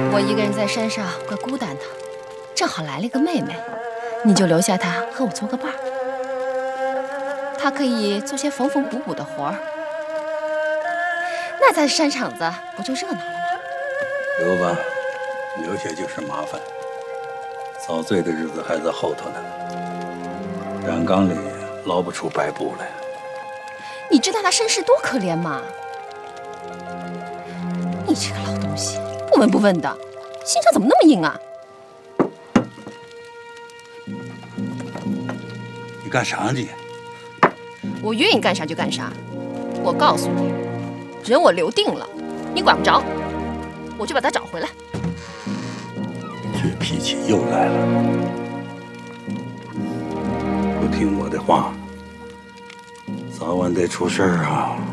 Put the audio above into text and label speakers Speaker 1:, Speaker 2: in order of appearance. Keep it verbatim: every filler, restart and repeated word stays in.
Speaker 1: 我一个人在山上怪孤单的，正好来了一个妹妹，你就留下她和我做个伴儿。她可以做些缝缝补补的活儿，那咱山场子不就热闹了吗？
Speaker 2: 留吧，留下就是麻烦。遭罪的日子还在后头呢，染缸里捞不出白布来。
Speaker 1: 你知道她身世多可怜吗？你这个老东西，不闻不问的，心肠怎么那么硬啊？
Speaker 2: 你干啥你？
Speaker 1: 我愿意干啥就干啥。我告诉你，人我留定了，你管不着，我就把他找回来。
Speaker 2: 倔脾气又来了，不听我的话，早晚得出事儿啊！